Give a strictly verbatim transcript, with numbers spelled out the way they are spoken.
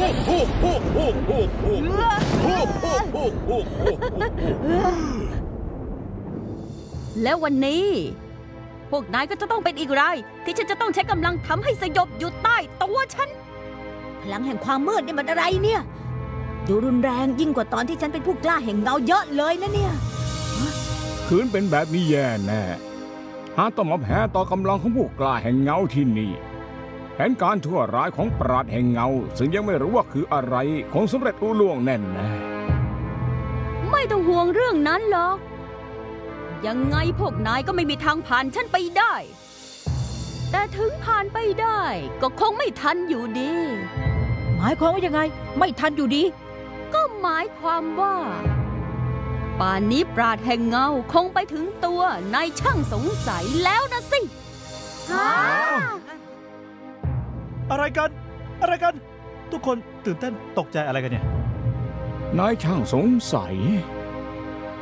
แล้ววันนี้พวกนายก็จะต้องเป็นอีกรายที่ฉันจะต้องใช้กำลังทำให้สยบอยู่ใต้ตัวฉันพลังแห่งความมืดนี่มันอะไรเนี่ยดูรุนแรงยิ่งกว่าตอนที่ฉันเป็นผู้กล้าแห่งเงาเยอะเลยนะเนี่ยคืนเป็นแบบนี้แย่แน่หาต้องมาแพ้ต่อกำลังของผู้กล้าแห่งเงาที่นี่แผนการชั่วร้ายของปราดแห่งเงาซึ่งยังไม่รู้ว่าคืออะไรคงสำเร็จรุ่ล่วงแน่แน่ไม่ต้องห่วงเรื่องนั้นหรอกยังไงพวกนายก็ไม่มีทางผ่านฉันไปได้แต่ถึงผ่านไปได้ก็คงไม่ทันอยู่ดีหมายความว่ายังไงไม่ทันอยู่ดีก็หมายความว่าป่านนี้ปราดแห่งเงาคงไปถึงตัวนายช่างสงสัยแล้วนะสิฮะอะไรกันอะไรกันทุกคนตื่นเต้นตกใจอะไรกันเนี่ยนายช่างสงสัย